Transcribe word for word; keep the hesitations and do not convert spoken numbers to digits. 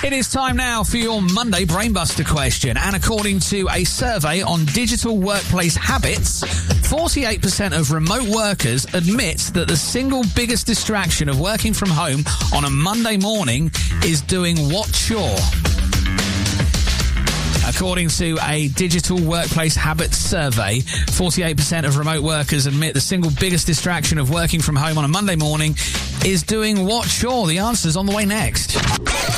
It is time now for your Monday Brainbuster question. And according to a survey on digital workplace habits, forty-eight percent of remote workers admit that the single biggest distraction of working from home on a Monday morning is doing what chore? According to a digital workplace habits survey, forty-eight percent of remote workers admit the single biggest distraction of working from home on a Monday morning is doing what chore? The answer's on the way next.